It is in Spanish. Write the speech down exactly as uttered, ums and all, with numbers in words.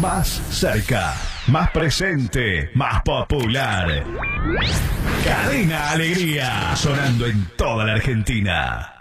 Más cerca, más presente, más popular. Cadena Alegría, sonando en toda la Argentina.